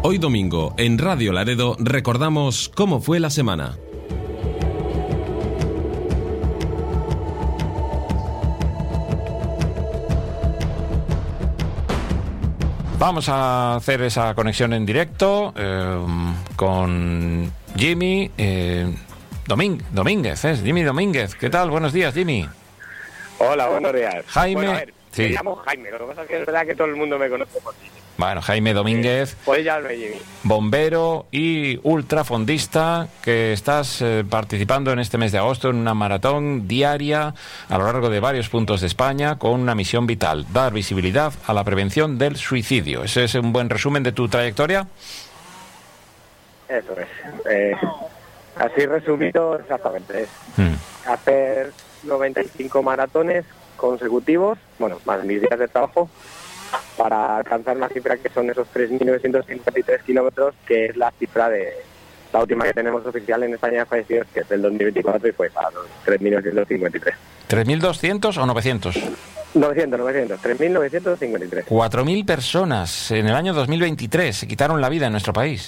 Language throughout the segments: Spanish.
Hoy domingo, en Radio Laredo, recordamos cómo fue la semana. Vamos a hacer esa conexión en directo con Jimmy Domínguez. Jimmy Domínguez. ¿Qué tal? Buenos días, Jimmy. Hola, buenos días. Jaime. Bueno, a ver, sí. Me llamo Jaime, lo que pasa es que es verdad que todo el mundo me conoce por ti. Bueno, Jaime Domínguez, Pues ya lo Jimmy. bombero y ultrafondista, que estás participando en este mes de agosto en una maratón diaria a lo largo de varios puntos de España con una misión vital: dar visibilidad a la prevención del suicidio. ¿Ese es un buen resumen de tu trayectoria? Eso es. Así resumido, exactamente. Es hacer 95 maratones consecutivos, bueno, más mis días de trabajo, para alcanzar una cifra que son esos 3.953 kilómetros, que es la cifra de la última que tenemos oficial en España de fallecidos, que es del 2024, y fue para los 3.953. ¿3.200 o 900? 3.953. 4.000 personas en el año 2023 se quitaron la vida en nuestro país.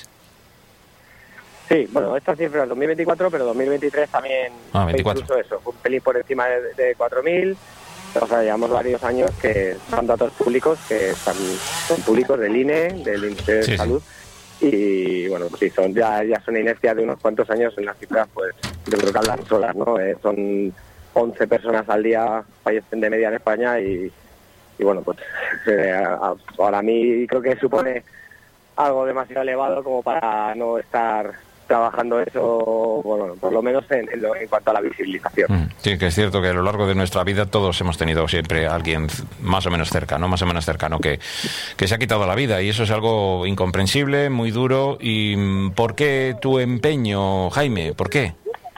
Sí, bueno, esta cifra es 2024, pero 2023 también, 24. Incluso eso, fue un pelín por encima de 4.000. O sea, llevamos varios años que son datos públicos, que son públicos del INE, del Ministerio de Salud, y bueno, pues sí, ya son inercia de unos cuantos años en las cifras, pues yo creo que hablan solas, ¿no? Son 11 personas al día fallecen de media en España y bueno, pues para mí creo que supone algo demasiado elevado como para no estar trabajando eso, bueno, por lo menos en cuanto a la visibilización. Sí, que es cierto que a lo largo de nuestra vida todos hemos tenido siempre a alguien más o menos cercano que se ha quitado la vida, y eso es algo incomprensible, muy duro. ¿Y por qué tu empeño, Jaime? ¿Por qué?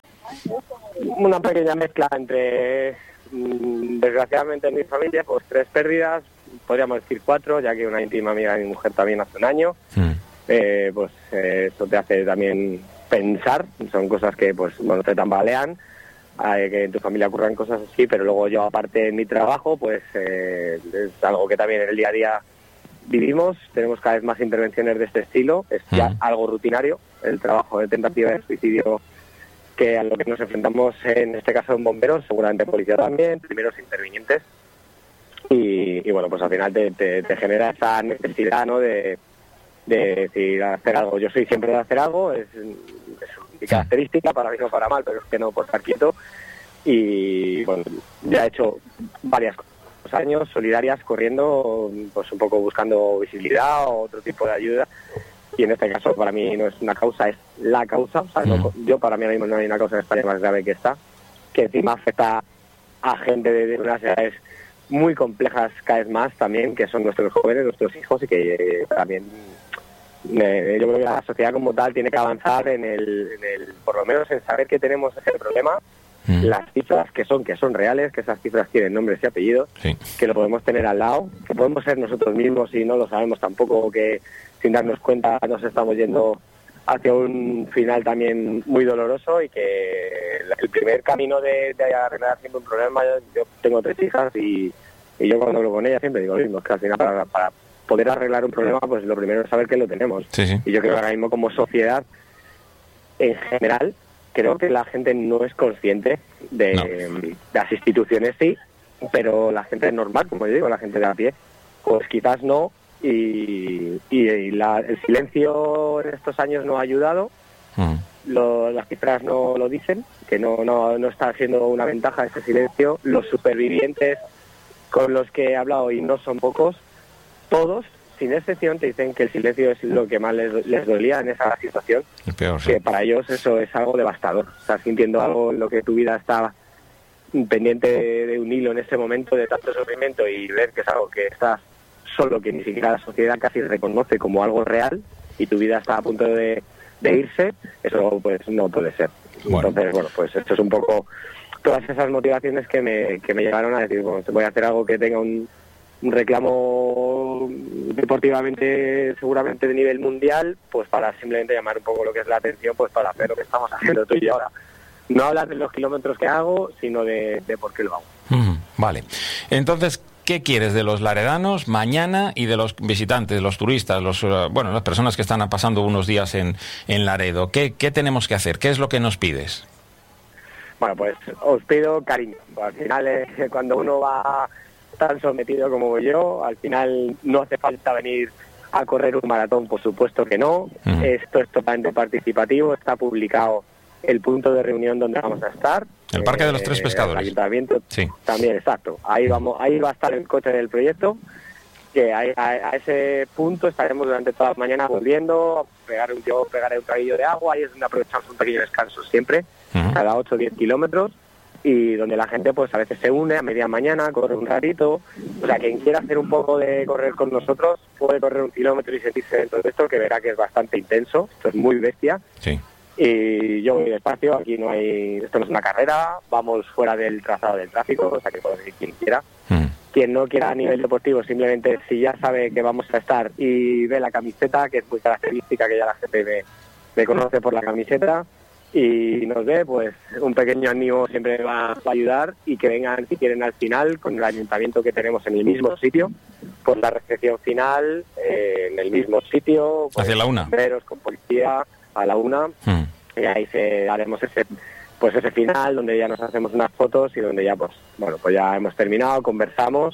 Una pequeña mezcla entre, desgraciadamente en mi familia, pues 3 pérdidas, podríamos decir 4, ya que una íntima amiga de mi mujer también hace un año. Pues eso te hace también pensar, son cosas que pues bueno, te tambalean, que en tu familia ocurran cosas así, pero luego yo, aparte en mi trabajo, pues es algo que también en el día a día vivimos. Tenemos cada vez más intervenciones de este estilo, es ya algo rutinario el trabajo de tentativa de suicidio que a lo que nos enfrentamos, en este caso en bomberos, seguramente policía también, primeros intervinientes, y bueno, pues al final te genera esa necesidad, ¿no?, de decir, hacer algo. Yo soy siempre de hacer algo, es mi característica, para bien o para mal, pero es que no por estar quieto. Y bueno, ya he hecho varios años solidarias corriendo, pues un poco buscando visibilidad o otro tipo de ayuda, y en este caso para mí no es una causa, es la causa. O sea, yo, para mí ahora mismo no hay una causa en España más grave que esta, que encima afecta a gente de unas edades muy complejas cada vez más también, que son nuestros jóvenes, nuestros hijos, y que también yo creo que la sociedad como tal tiene que avanzar en el por lo menos en saber que tenemos ese problema, las cifras que son reales, que esas cifras tienen nombres y apellidos, que lo podemos tener al lado, que podemos ser nosotros mismos y no lo sabemos tampoco, que sin darnos cuenta nos estamos yendo hacia un final también muy doloroso, y que el primer camino de arreglar siempre un problema, yo tengo 3 hijas y yo cuando hablo con ellas siempre digo lo mismo, que al final para poder arreglar un problema, pues lo primero es saber que lo tenemos. Y yo creo que ahora mismo como sociedad en general, creo que la gente no es consciente de las instituciones, sí, pero la gente normal, como yo digo, la gente de a pie, pues quizás no, y el silencio en estos años no ha ayudado. Las cifras no lo dicen, que no está siendo una ventaja ese silencio. Los supervivientes con los que he hablado, y no son pocos, todos, sin excepción, te dicen que el silencio es lo que más les dolía en esa situación. El peor, que para ellos eso es algo devastador. Estás sintiendo algo en lo que tu vida está pendiente de un hilo en ese momento de tanto sufrimiento, y ver que es algo que estás solo, que ni siquiera la sociedad casi reconoce como algo real, y tu vida está a punto de irse, eso pues no puede ser. Entonces, bueno, pues esto es un poco todas esas motivaciones que me llevaron a decir, bueno, voy a hacer algo que tenga un reclamo deportivamente seguramente de nivel mundial, pues para simplemente llamar un poco lo que es la atención, pues para hacer lo que estamos haciendo tú y yo ahora. No hablar de los kilómetros que hago, sino de por qué lo hago. Vale. Entonces, ¿qué quieres de los laredanos mañana y de los visitantes, los turistas, las personas que están pasando unos días en Laredo? ¿Qué tenemos que hacer? ¿Qué es lo que nos pides? Bueno, pues os pido cariño. Al final, cuando uno va tan sometido como yo, al final no hace falta venir a correr un maratón, por supuesto que no. Esto es totalmente participativo, está publicado el punto de reunión donde vamos a estar. El Parque de los Tres Pescadores. El ayuntamiento, sí. También, exacto. Ahí va a estar el coche del proyecto, que a ese punto estaremos durante toda la mañana volviendo, pegaré un traguillo de agua, y es donde aprovechamos un pequeño descanso siempre, cada 8 o 10 kilómetros, y donde la gente pues a veces se une a media mañana, corre un ratito. O sea, quien quiera hacer un poco de correr con nosotros puede correr 1 kilómetro y sentirse dentro de esto, que verá que es bastante intenso. Esto es muy bestia. Sí. Y yo voy despacio, aquí esto no es una carrera, vamos fuera del trazado del tráfico, o sea que puede ir quien quiera. Quien no quiera a nivel deportivo, simplemente si ya sabe que vamos a estar y ve la camiseta, que es muy característica, que ya la gente me conoce por la camiseta, y nos ve, pues un pequeño ánimo siempre va a ayudar, y que vengan si quieren al final con el ayuntamiento que tenemos en el mismo sitio, por la recepción final, en el mismo sitio, hacia la 1, bomberos, con policía, a la 1, y ahí haremos ese final donde ya nos hacemos unas fotos y donde ya pues ya hemos terminado, conversamos,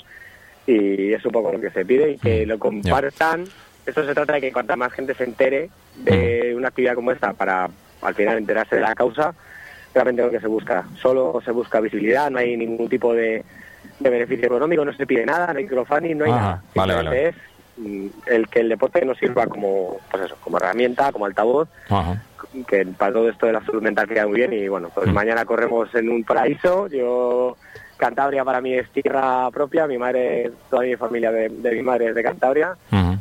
y es un poco lo que se pide, y que lo compartan. Eso se trata de que cuanta más gente se entere de una actividad como esta, para al final enterarse de la causa, realmente lo que se busca. Solo se busca visibilidad, no hay ningún tipo de beneficio económico, no se pide nada, no hay crowdfunding, no hay nada. Vale. Es el que el deporte nos sirva como herramienta, como altavoz, que para todo esto de la salud mental queda muy bien. Y bueno, pues mañana corremos en un paraíso. Yo, Cantabria para mí es tierra propia, toda mi familia de mi madre es de Cantabria.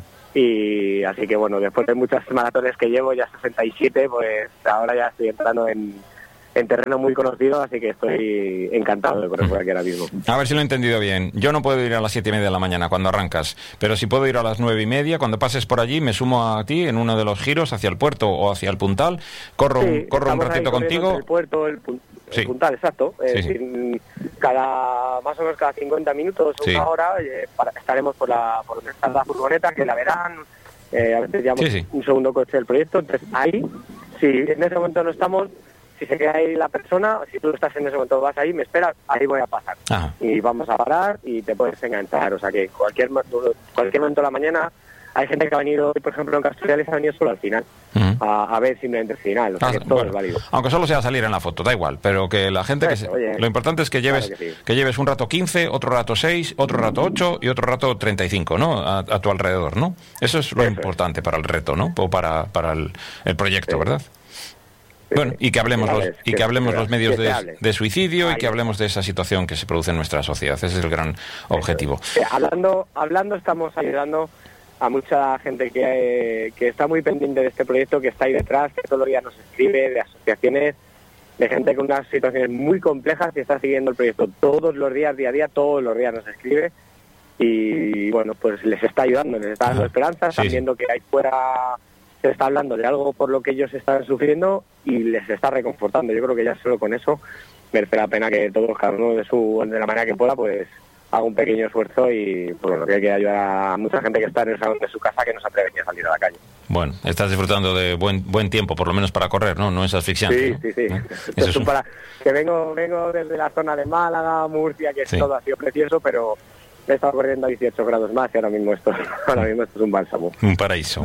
Y así que bueno, después de muchas maratones que llevo, ya 67, pues ahora ya estoy entrando en terreno muy conocido, así que estoy encantado de correr por aquí ahora mismo. A ver si lo he entendido bien. Yo no puedo ir a las 7:30 de la mañana cuando arrancas, pero si puedo ir a las 9:30, cuando pases por allí, me sumo a ti en uno de los giros hacia el puerto o hacia el Puntal, corro un ratito contigo. El puerto, el Puntal, exacto. Sí. Más o menos cada 50 minutos o una hora estaremos por donde está la furgoneta, que la verán. A veces llevamos un segundo coche del proyecto, entonces ahí, si en ese momento no estamos, si se queda ahí la persona, si tú estás en ese momento, vas ahí, me esperas, ahí voy a pasar. Y vamos a parar y te puedes enganchar. O sea que cualquier momento de la mañana, hay gente que ha venido, por ejemplo, en Castellales ha venido solo al final, a ver simplemente el final. O sea que todo es válido. Aunque solo sea salir en la foto, da igual, pero que la gente... lo importante es que lleves, que lleves un rato 15, otro rato 6, otro rato 8 y otro rato 35, ¿no? A tu alrededor, ¿no? Eso es lo importante para el reto, ¿no? O para el proyecto, ¿verdad? Bueno, y que hablemos los medios de suicidio, y que hablemos de esa situación que se produce en nuestra sociedad. Ese es el gran objetivo. Hablando estamos ayudando a mucha gente que está muy pendiente de este proyecto, que está ahí detrás, que todos los días nos escribe, de asociaciones, de gente con unas situaciones muy complejas, que está siguiendo el proyecto todos los días, día a día, todos los días nos escribe, y bueno, pues les está ayudando, les está dando esperanzas, están viendo que ahí fuera se está hablando de algo por lo que ellos están sufriendo y les está reconfortando. Yo creo que ya solo con eso merece la pena que todos, cada uno de la manera que pueda, pues haga un pequeño esfuerzo, y pues bueno, que hay que ayudar a mucha gente que está en el salón de su casa, que no se atreve ni a salir a la calle. Bueno, estás disfrutando de buen tiempo, por lo menos para correr, ¿no? No es asfixiante. Sí. Eso es que vengo desde la zona de Málaga, Murcia, que todo ha sido precioso, pero he estado corriendo a 18 grados más y ahora mismo esto es un bálsamo. Un paraíso.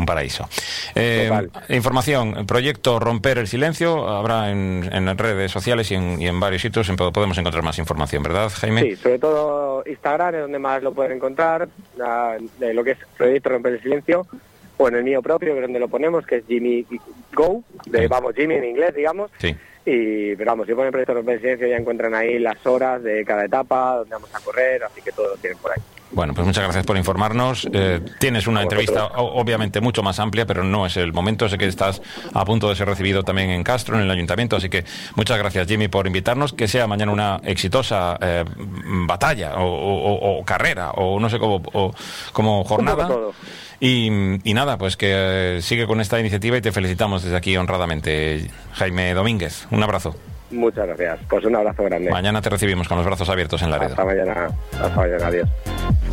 Información, proyecto Romper el Silencio, habrá en redes sociales y en varios sitios podemos encontrar más información, ¿verdad, Jaime? Sí, sobre todo Instagram es donde más lo pueden encontrar, de lo que es proyecto Romper el Silencio, o en el mío propio, que es donde lo ponemos, que es Jimmy Go, Jimmy en inglés, digamos. Sí. Pero vamos, si ponen proyecto Romper el Silencio ya encuentran ahí las horas de cada etapa, donde vamos a correr, así que todo lo tienen por ahí. Bueno, pues muchas gracias por informarnos. Tienes una entrevista obviamente mucho más amplia, pero no es el momento. Sé que estás a punto de ser recibido también en Castro, en el ayuntamiento, así que muchas gracias, Jimmy, por invitarnos. Que sea mañana una exitosa batalla o carrera, o no sé como jornada. Y nada, pues que sigue con esta iniciativa, y te felicitamos desde aquí honradamente, Jaime Domínguez. Un abrazo. Muchas gracias. Pues un abrazo grande. Mañana te recibimos con los brazos abiertos en Laredo. Hasta mañana. Adiós.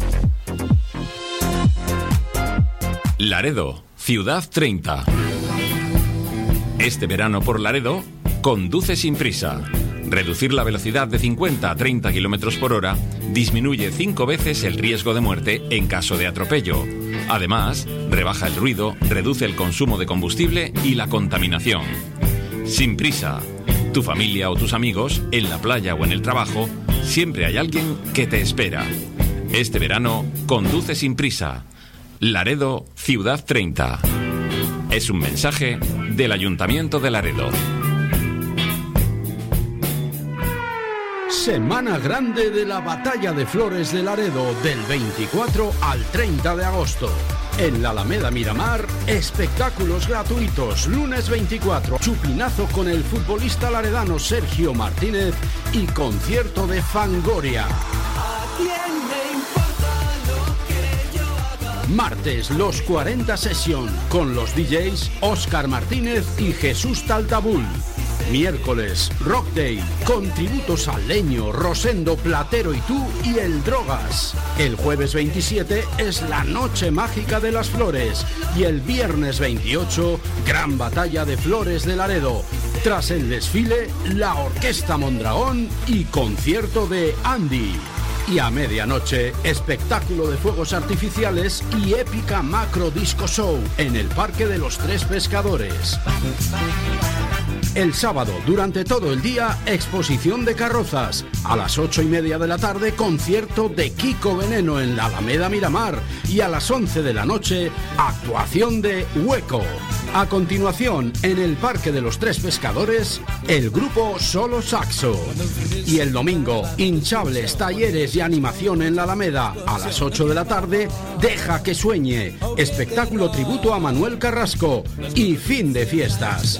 Laredo, Ciudad 30. Este verano por Laredo, conduce sin prisa. Reducir la velocidad de 50 a 30 km por hora disminuye 5 veces el riesgo de muerte en caso de atropello. Además, rebaja el ruido, reduce el consumo de combustible y la contaminación. Sin prisa. Tu familia o tus amigos, en la playa o en el trabajo, siempre hay alguien que te espera. Este verano, conduce sin prisa. Laredo, Ciudad 30. Es un mensaje del Ayuntamiento de Laredo. Semana Grande de la Batalla de Flores de Laredo, del 24 al 30 de agosto. En la Alameda Miramar, espectáculos gratuitos. Lunes 24, chupinazo con el futbolista laredano Sergio Martínez y concierto de Fangoria. Martes, los 40 Session, con los DJs Óscar Martínez y Jesús Taltabul. Miércoles, Rock Day, con tributos a Leño, Rosendo, Platero y Tú y El Drogas. El jueves 27 es la Noche Mágica de las Flores y el viernes 28, Gran Batalla de Flores de Laredo. Tras el desfile, la Orquesta Mondragón y concierto de Andy. Y a medianoche, espectáculo de fuegos artificiales y épica macro disco show en el Parque de los Tres Pescadores. El sábado, durante todo el día, exposición de carrozas. A las 8:30 de la tarde, concierto de Kiko Veneno en la Alameda Miramar. Y a las 11 de la noche, actuación de Hueco. A continuación, en el Parque de los Tres Pescadores, el grupo Solo Saxo. Y el domingo, hinchables, talleres y animación en la Alameda. A las 8 de la tarde, Deja que sueñe. Espectáculo tributo a Manuel Carrasco. Y fin de fiestas.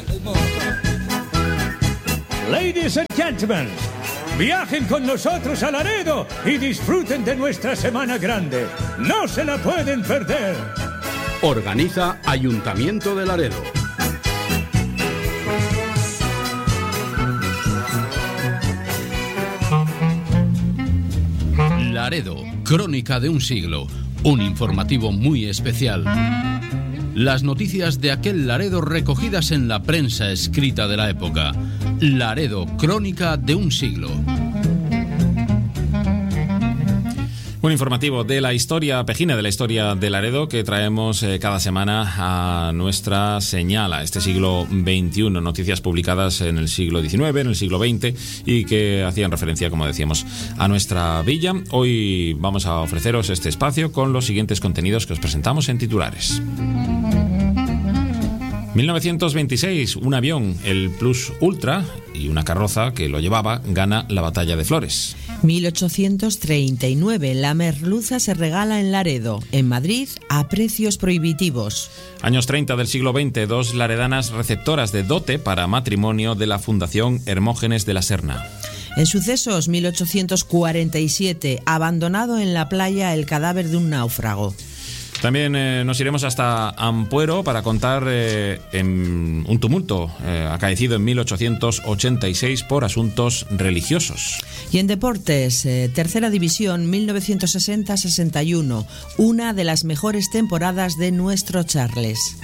Ladies and gentlemen, viajen con nosotros a Laredo y disfruten de nuestra Semana Grande. No se la pueden perder. Organiza Ayuntamiento de Laredo. Laredo, crónica de un siglo. Un informativo muy especial. Las noticias de aquel Laredo recogidas en la prensa escrita de la época. Laredo, crónica de un siglo. Un informativo de la historia pejina, de la historia de Laredo, que traemos cada semana a nuestra señal, a este siglo XXI. Noticias publicadas en el siglo XIX, en el siglo XX, y que hacían referencia, como decíamos, a nuestra villa. Hoy vamos a ofreceros este espacio con los siguientes contenidos que os presentamos en titulares. 1926, un avión, el Plus Ultra, y una carroza que lo llevaba, gana la Batalla de Flores. 1839, la merluza se regala en Laredo, en Madrid, a precios prohibitivos. Años 30 del siglo XX, dos laredanas receptoras de dote para matrimonio de la Fundación Hermógenes de la Serna. En sucesos, 1847, abandonado en la playa el cadáver de un náufrago. También nos iremos hasta Ampuero para contar en un tumulto acaecido en 1886 por asuntos religiosos. Y en deportes, tercera división, 1960-61, una de las mejores temporadas de nuestro Charles.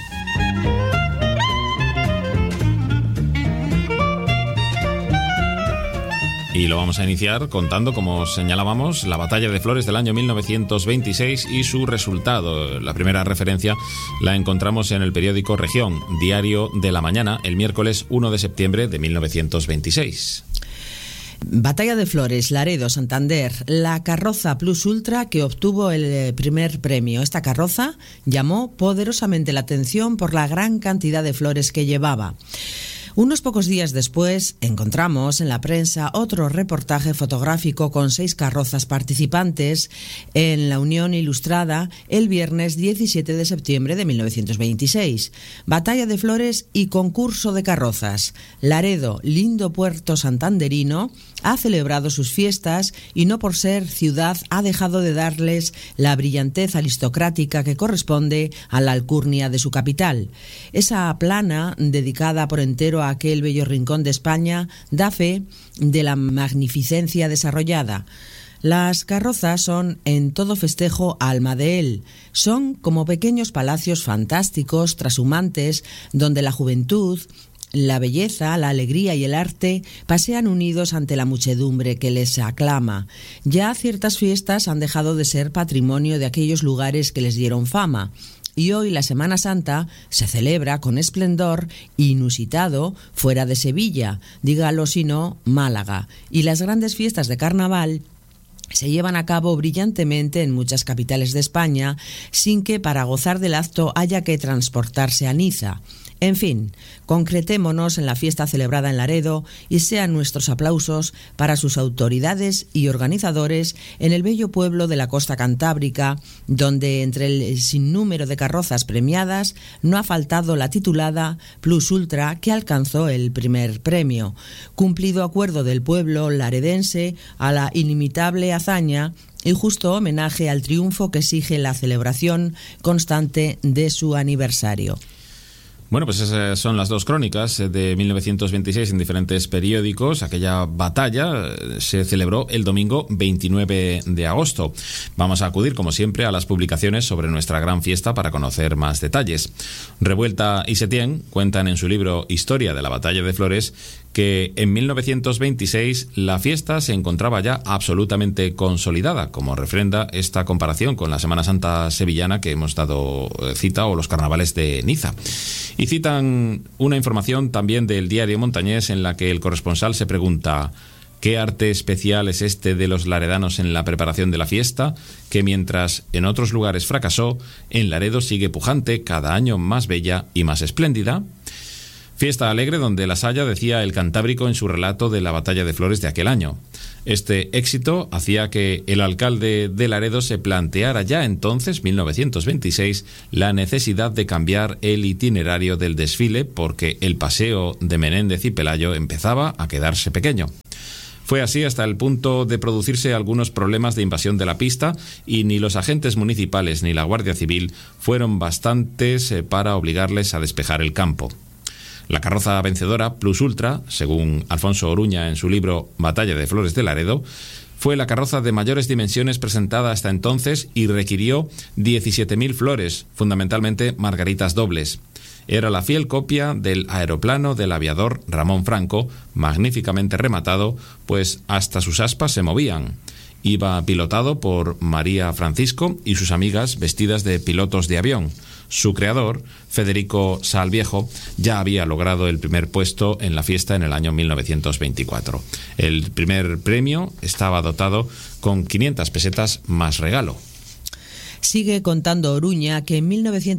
Y lo vamos a iniciar contando, como señalábamos, la Batalla de Flores del año 1926 y su resultado. La primera referencia la encontramos en el periódico Región, Diario de la Mañana, el miércoles 1 de septiembre de 1926. Batalla de Flores, Laredo, Santander, la carroza Plus Ultra que obtuvo el primer premio. Esta carroza llamó poderosamente la atención por la gran cantidad de flores que llevaba. Unos pocos días después encontramos en la prensa otro reportaje fotográfico con 6 carrozas participantes en la Unión Ilustrada el viernes 17 de septiembre de 1926. Batalla de Flores y concurso de carrozas. Laredo, lindo puerto santanderino, ha celebrado sus fiestas y no por ser ciudad ha dejado de darles la brillantez aristocrática que corresponde a la alcurnia de su capital. Esa plana, dedicada por entero a aquel bello rincón de España, da fe de la magnificencia desarrollada. Las carrozas son en todo festejo alma de él. Son como pequeños palacios fantásticos, trashumantes, donde la juventud, la belleza, la alegría y el arte pasean unidos ante la muchedumbre que les aclama. Ya ciertas fiestas han dejado de ser patrimonio de aquellos lugares que les dieron fama. Y hoy la Semana Santa se celebra con esplendor inusitado fuera de Sevilla, dígalo si no, Málaga. Y las grandes fiestas de carnaval se llevan a cabo brillantemente en muchas capitales de España, sin que para gozar del acto haya que transportarse a Niza. En fin, concretémonos en la fiesta celebrada en Laredo y sean nuestros aplausos para sus autoridades y organizadores en el bello pueblo de la costa cantábrica, donde entre el sinnúmero de carrozas premiadas no ha faltado la titulada Plus Ultra, que alcanzó el primer premio. Cumplido acuerdo del pueblo laredense a la inimitable hazaña y justo homenaje al triunfo que exige la celebración constante de su aniversario. Bueno, pues esas son las dos crónicas de 1926 en diferentes periódicos. Aquella batalla se celebró el domingo 29 de agosto. Vamos a acudir, como siempre, a las publicaciones sobre nuestra gran fiesta para conocer más detalles. Revuelta y Setién cuentan en su libro Historia de la Batalla de Flores que en 1926 la fiesta se encontraba ya absolutamente consolidada, como refrenda esta comparación con la Semana Santa sevillana que hemos dado cita, o los carnavales de Niza. Y citan una información también del diario montañés en la que el corresponsal se pregunta: ¿qué arte especial es este de los laredanos en la preparación de la fiesta, que mientras en otros lugares fracasó, en Laredo sigue pujante, cada año más bella y más espléndida? Fiesta alegre donde la Salla decía el Cantábrico en su relato de la batalla de Flores de aquel año. Este éxito hacía que el alcalde de Laredo se planteara ya entonces, 1926, la necesidad de cambiar el itinerario del desfile porque el paseo de Menéndez y Pelayo empezaba a quedarse pequeño. Fue así hasta el punto de producirse algunos problemas de invasión de la pista y ni los agentes municipales ni la Guardia Civil fueron bastantes para obligarles a despejar el campo. La carroza vencedora, Plus Ultra, según Alfonso Oruña en su libro Batalla de Flores de Laredo, fue la carroza de mayores dimensiones presentada hasta entonces y requirió 17.000 flores, fundamentalmente margaritas dobles. Era la fiel copia del aeroplano del aviador Ramón Franco, magníficamente rematado, pues hasta sus aspas se movían. Iba pilotado por María Francisco y sus amigas vestidas de pilotos de avión. Su creador, Federico Salviejo, ya había logrado el primer puesto en la fiesta en el año 1924. El primer premio estaba dotado con 500 pesetas más regalo. Sigue contando Oruña que en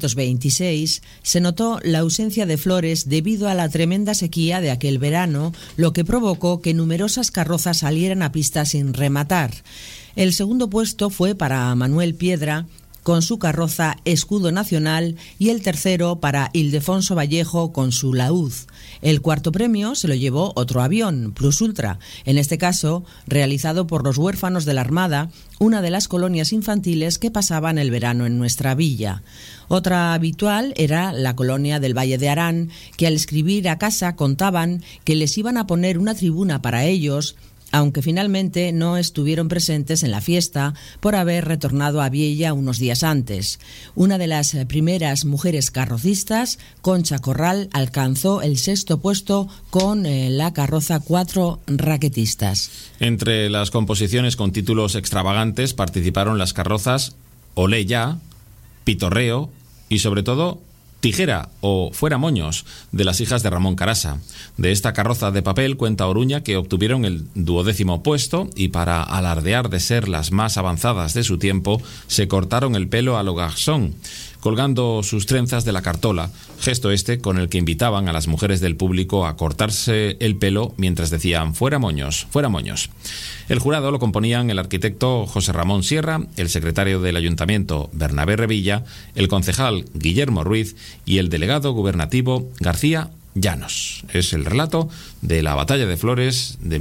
1926 se notó la ausencia de flores debido a la tremenda sequía de aquel verano, lo que provocó que numerosas carrozas salieran a pista sin rematar. El segundo puesto fue para Manuel Piedra, con su carroza Escudo Nacional, y el tercero para Ildefonso Vallejo con su laúd. El cuarto premio se lo llevó otro avión, Plus Ultra, en este caso realizado por los huérfanos de la Armada, una de las colonias infantiles que pasaban el verano en nuestra villa. Otra habitual era la colonia del Valle de Arán, que al escribir a casa contaban que les iban a poner una tribuna para ellos, aunque finalmente no estuvieron presentes en la fiesta por haber retornado a Viella unos días antes. Una de las primeras mujeres carrocistas, Concha Corral, alcanzó el sexto puesto con la carroza 4 raquetistas. Entre las composiciones con títulos extravagantes participaron las carrozas Olé Ya, Pitorreo y sobre todo Tijera o Fuera Moños, de las hijas de Ramón Carasa. De esta carroza de papel cuenta Oruña que obtuvieron el 12º puesto y para alardear de ser las más avanzadas de su tiempo, se cortaron el pelo a lo garzón, colgando sus trenzas de la cartola, gesto este con el que invitaban a las mujeres del público a cortarse el pelo mientras decían fuera moños, fuera moños. El jurado lo componían el arquitecto José Ramón Sierra, el secretario del Ayuntamiento Bernabé Revilla, el concejal Guillermo Ruiz y el delegado gubernativo García Llanos. Es el relato de la Batalla de Flores de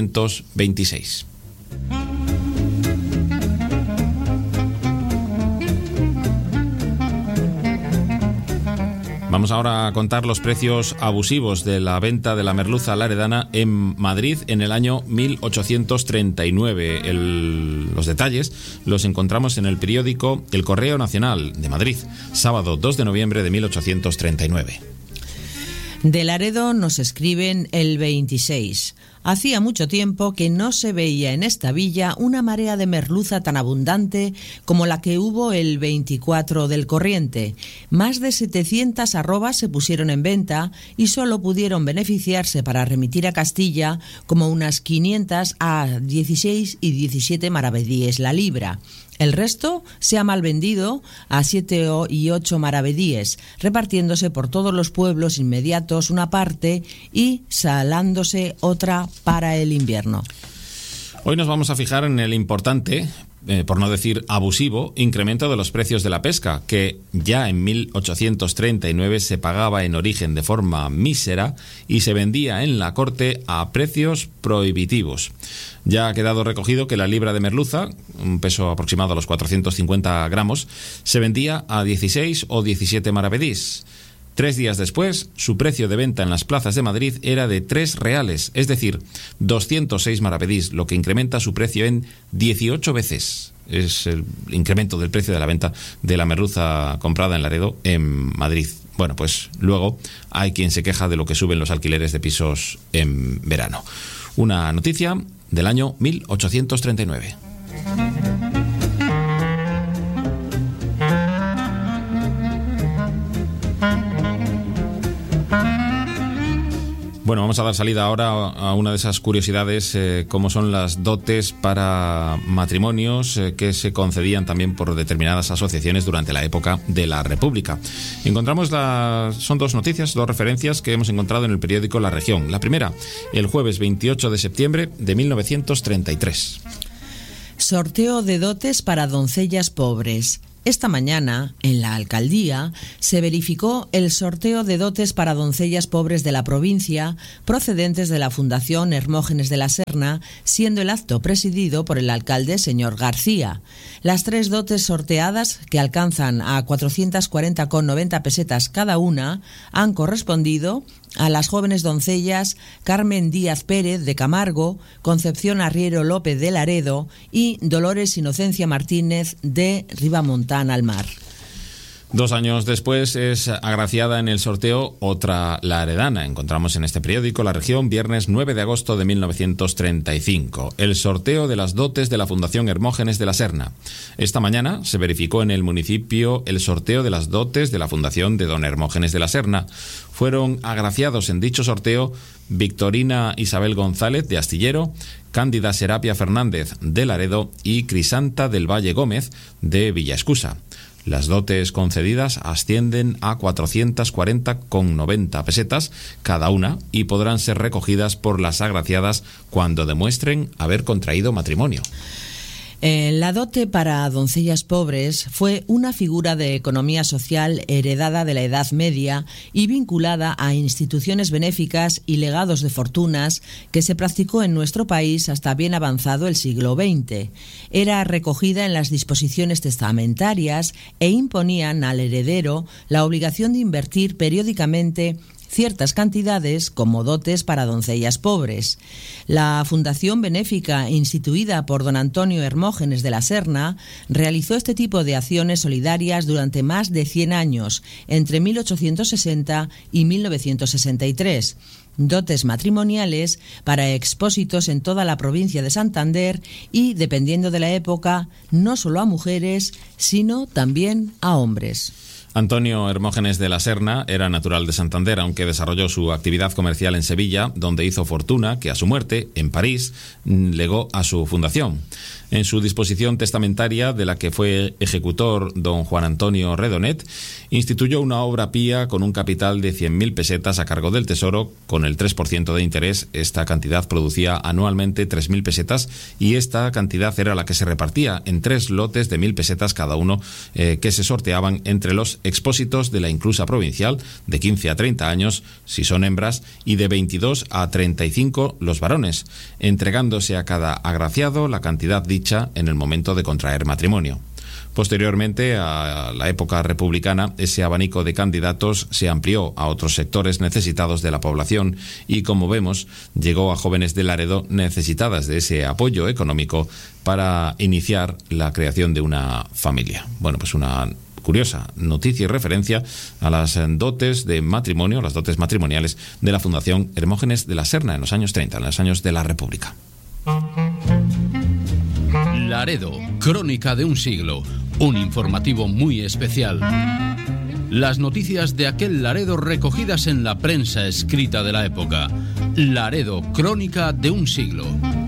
1926. Vamos ahora a contar los precios abusivos de la venta de la merluza laredana en Madrid en el año 1839. Los detalles los encontramos en el periódico El Correo Nacional de Madrid, sábado 2 de noviembre de 1839. De Laredo nos escriben el 26. Hacía mucho tiempo que no se veía en esta villa una marea de merluza tan abundante como la que hubo el 24 del corriente. Más de 700 arrobas se pusieron en venta y solo pudieron beneficiarse para remitir a Castilla como unas 500 a 16 y 17 maravedíes la libra. El resto se ha malvendido a 7 y 8 maravedíes, repartiéndose por todos los pueblos inmediatos una parte y salándose otra para el invierno. Hoy nos vamos a fijar en el importante, por no decir abusivo, incremento de los precios de la pesca, que ya en 1839 se pagaba en origen de forma mísera y se vendía en la corte a precios prohibitivos. Ya ha quedado recogido que la libra de merluza, un peso aproximado a los 450 gramos, se vendía a 16 o 17 maravedís. 3 días después, su precio de venta en las plazas de Madrid era de 3 reales, es decir, 206 maravedís, lo que incrementa su precio en 18 veces. Es el incremento del precio de la venta de la merluza comprada en Laredo, en Madrid. Bueno, pues luego hay quien se queja de lo que suben los alquileres de pisos en verano. Una noticia del año 1839. Bueno, vamos a dar salida ahora a una de esas curiosidades, como son las dotes para matrimonios que se concedían también por determinadas asociaciones durante la época de la República. Encontramos son 2 noticias, 2 referencias que hemos encontrado en el periódico La Región. La primera, el jueves 28 de septiembre de 1933. Sorteo de dotes para doncellas pobres. Esta mañana, en la alcaldía, se verificó el sorteo de dotes para doncellas pobres de la provincia procedentes de la Fundación Hermógenes de la Serna, siendo el acto presidido por el alcalde señor García. Las 3 dotes sorteadas, que alcanzan a 440,90 pesetas cada una, han correspondido a las jóvenes doncellas Carmen Díaz Pérez de Camargo, Concepción Arriero López de Laredo y Dolores Inocencia Martínez de Ribamontana al Mar. 2 años después es agraciada en el sorteo otra laredana. Encontramos en este periódico La Región, viernes 9 de agosto de 1935. El sorteo de las dotes de la Fundación Hermógenes de la Serna. Esta mañana se verificó en el municipio el sorteo de las dotes de la Fundación de don Hermógenes de la Serna. Fueron agraciados en dicho sorteo Victorina Isabel González de Astillero, Cándida Serapia Fernández de Laredo y Crisanta del Valle Gómez de Villaescusa. Las dotes concedidas ascienden a 440,90 pesetas cada una y podrán ser recogidas por las agraciadas cuando demuestren haber contraído matrimonio. La dote para doncellas pobres fue una figura de economía social heredada de la Edad Media y vinculada a instituciones benéficas y legados de fortunas que se practicó en nuestro país hasta bien avanzado el siglo XX. Era recogida en las disposiciones testamentarias e imponían al heredero la obligación de invertir periódicamente ciertas cantidades como dotes para doncellas pobres. La Fundación Benéfica, instituida por don Antonio Hermógenes de la Serna, realizó este tipo de acciones solidarias durante más de 100 años, entre 1860 y 1963. Dotes matrimoniales para expósitos en toda la provincia de Santander y, dependiendo de la época, no solo a mujeres, sino también a hombres. Antonio Hermógenes de la Serna era natural de Santander, aunque desarrolló su actividad comercial en Sevilla, donde hizo fortuna que a su muerte, en París, legó a su fundación. En su disposición testamentaria, de la que fue ejecutor don Juan Antonio Redonet, instituyó una obra pía con un capital de 100.000 pesetas a cargo del Tesoro. Con el 3% de interés, esta cantidad producía anualmente 3.000 pesetas y esta cantidad era la que se repartía en 3 lotes de 1.000 pesetas cada uno, que se sorteaban entre los expósitos de la inclusa provincial, de 15 a 30 años si son hembras y de 22 a 35 los varones, entregándose a cada agraciado la cantidad dicha en el momento de contraer matrimonio. Posteriormente, a la época republicana, ese abanico de candidatos se amplió a otros sectores necesitados de la población y, como vemos, llegó a jóvenes de Laredo necesitadas de ese apoyo económico para iniciar la creación de una familia. Bueno, pues una curiosa noticia y referencia a las dotes de matrimonio, las dotes matrimoniales de la Fundación Hermógenes de la Serna en los años 30, en los años de la República. Laredo, crónica de un siglo, un informativo muy especial. Las noticias de aquel Laredo recogidas en la prensa escrita de la época. Laredo, crónica de un siglo.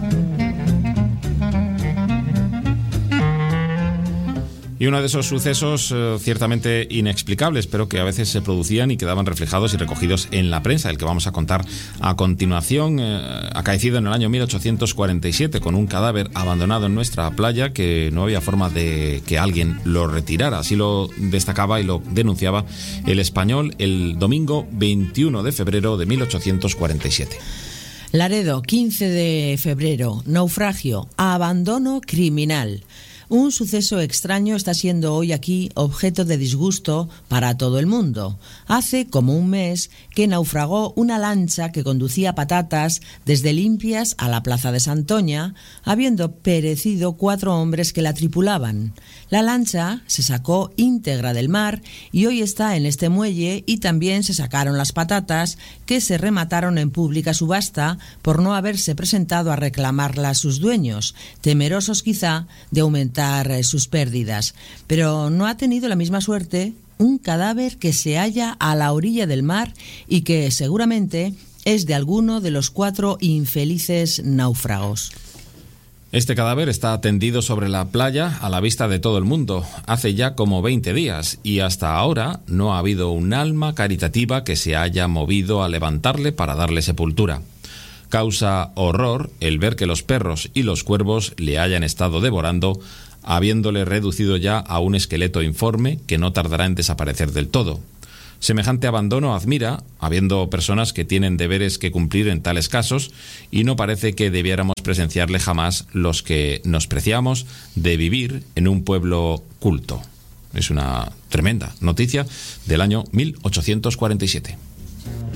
Y uno de esos sucesos ciertamente inexplicables, pero que a veces se producían y quedaban reflejados y recogidos en la prensa, el que vamos a contar a continuación, acaecido en el año 1847, con un cadáver abandonado en nuestra playa que no había forma de que alguien lo retirara. Así lo destacaba y lo denunciaba El Español el domingo 21 de febrero de 1847. Laredo, 15 de febrero, naufragio, abandono criminal. Un suceso extraño está siendo hoy aquí objeto de disgusto para todo el mundo. Hace como un mes que naufragó una lancha que conducía patatas desde Limpias a la plaza de Santoña, habiendo perecido 4 hombres que la tripulaban. La lancha se sacó íntegra del mar y hoy está en este muelle, y también se sacaron las patatas que se remataron en pública subasta por no haberse presentado a reclamarlas sus dueños, temerosos quizá de aumentar sus pérdidas. Pero no ha tenido la misma suerte un cadáver que se halla a la orilla del mar y que seguramente es de alguno de los 4 infelices náufragos. Este cadáver está tendido sobre la playa a la vista de todo el mundo hace ya como 20 días y hasta ahora no ha habido un alma caritativa que se haya movido a levantarle para darle sepultura. Causa horror el ver que los perros y los cuervos le hayan estado devorando, habiéndole reducido ya a un esqueleto informe que no tardará en desaparecer del todo. Semejante abandono admira, habiendo personas que tienen deberes que cumplir en tales casos, y no parece que debiéramos presenciarle jamás los que nos preciamos de vivir en un pueblo culto. Es una tremenda noticia del año 1847.